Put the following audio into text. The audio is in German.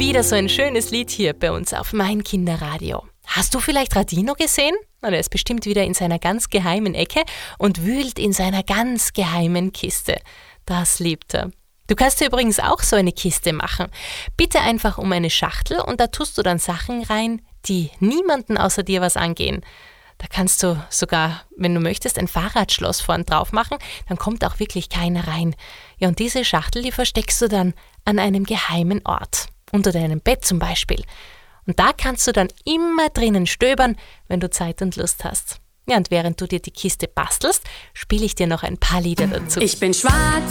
Wieder so ein schönes Lied hier bei uns auf Mein Kinderradio. Hast du vielleicht Radino gesehen? Er ist bestimmt wieder in seiner ganz geheimen Ecke und wühlt in seiner ganz geheimen Kiste. Das liebt er. Du kannst dir übrigens auch so eine Kiste machen. Bitte einfach um eine Schachtel und da tust du dann Sachen rein, die niemanden außer dir was angehen. Da kannst du sogar, wenn du möchtest, ein Fahrradschloss vorn drauf machen, dann kommt auch wirklich keiner rein. Ja, und diese Schachtel, die versteckst du dann an einem geheimen Ort. Unter deinem Bett zum Beispiel. Und da kannst du dann immer drinnen stöbern, wenn du Zeit und Lust hast. Ja, und während du dir die Kiste bastelst, spiele ich dir noch ein paar Lieder dazu. Ich bin schwarz,